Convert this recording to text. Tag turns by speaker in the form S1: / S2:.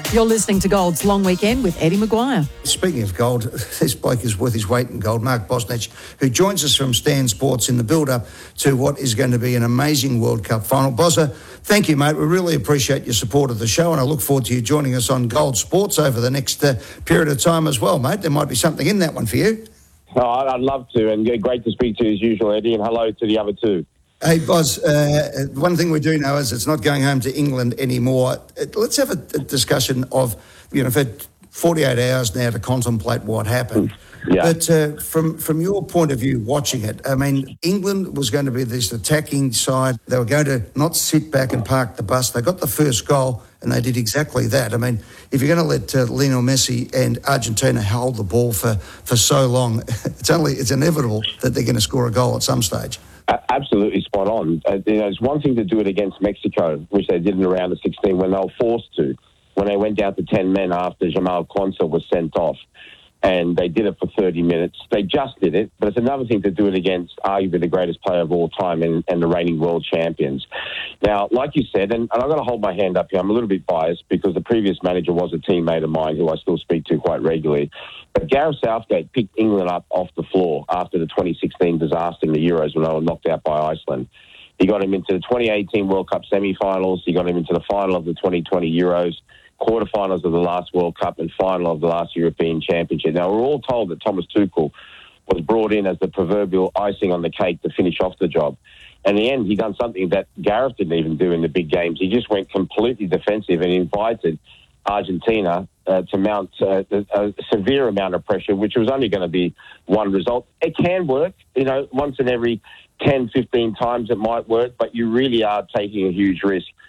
S1: You're listening to Gold's Long Weekend with Eddie Maguire.
S2: Speaking of gold, this bloke is worth his weight in gold, Mark Bosnich, who joins us from Stan Sports in the build-up to what is going to be an amazing World Cup final. Bozza, thank you, mate. We really appreciate your support of the show, and I look forward to you joining us on Gold Sports over the next period of time as well, mate. There might be something in that one for you.
S3: Oh, I'd love to, and great to speak to you as usual, Eddie, and hello to the other two.
S2: Hey, Boz, one thing we do know is it's not going home to England anymore. Let's have a discussion of, we've had 48 hours now to contemplate what happened.
S3: Yeah.
S2: But from your point of view, watching it, I mean, England was going to be this attacking side. They were going to not sit back and park the bus. They got the first goal, and they did exactly that. I mean, if you're going to let Lionel Messi and Argentina hold the ball for so long, it's inevitable that they're going to score a goal at some stage.
S3: Absolutely spot on. It's one thing to do it against Mexico, which they did in the round of 16 when they were forced to, when they went down to 10 men after Jamal Quanza was sent off. And they did it for 30 minutes. They just did it, but it's another thing to do it against arguably the greatest player of all time and the reigning world champions. Now, like you said, and I've got to hold my hand up here, I'm a little bit biased because the previous manager was a teammate of mine who I still speak to quite regularly. But Gareth Southgate picked England up off the floor after the 2016 disaster in the Euros when they were knocked out by Iceland. He got him into the 2018 World Cup semi-finals. He got him into the final of the 2020 Euros, quarterfinals of the last World Cup and final of the last European Championship. Now, we're all told that Thomas Tuchel was brought in as the proverbial icing on the cake to finish off the job. And in the end, he done something that Gareth didn't even do in the big games. He just went completely defensive and invited Argentina to mount a severe amount of pressure, which was only going to be one result. It can work, once in every 10, 15 times it might work, but you really are taking a huge risk.